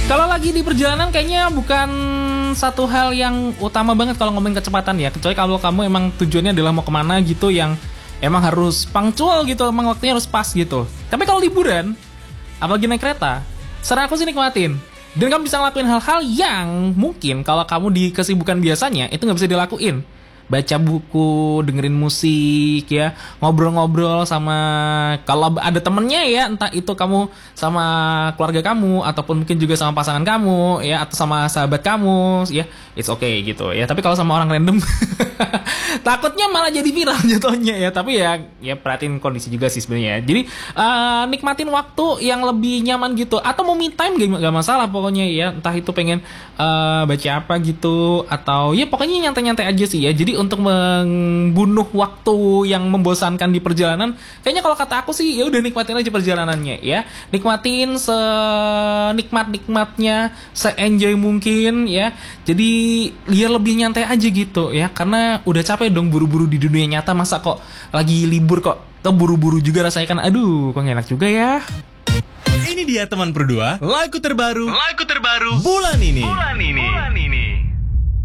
Kalau lagi di perjalanan kayaknya bukan satu hal yang utama banget kalau ngomongin kecepatan ya. Kecuali kalau kamu emang tujuannya adalah mau kemana gitu yang emang harus punctual gitu, emang waktunya harus pas gitu. Tapi kalau liburan, apalagi naik kereta, secara aku sih nikmatin. Dan kamu bisa ngelakuin hal-hal yang mungkin kalau kamu di kesibukan biasanya itu nggak bisa dilakuin. Baca buku, dengerin musik ya, ngobrol-ngobrol sama kalau ada temennya ya, entah itu kamu sama keluarga kamu ataupun mungkin juga sama pasangan kamu ya, atau sama sahabat kamu ya, it's okay gitu ya. Tapi kalau sama orang random takutnya malah jadi viral jatuhnya ya. Tapi ya perhatiin kondisi juga sih sebenarnya. Jadi nikmatin waktu yang lebih nyaman gitu, atau mau me time gak masalah pokoknya ya. Entah itu pengen baca apa gitu, atau ya pokoknya nyantai-nyantai aja sih ya. Jadi untuk membunuh waktu yang membosankan di perjalanan, kayaknya kalau kata aku sih ya udah nikmatin aja perjalanannya ya. Nikmatin senikmat-nikmatnya, se-enjoy mungkin ya. Jadi biar lebih nyantai aja gitu ya. Karena udah capek dong buru-buru di dunia nyata, masa kok lagi libur kok buru-buru juga rasanya kan. Aduh, kok enak juga ya. Ini dia teman berdua, lagu terbaru bulan ini.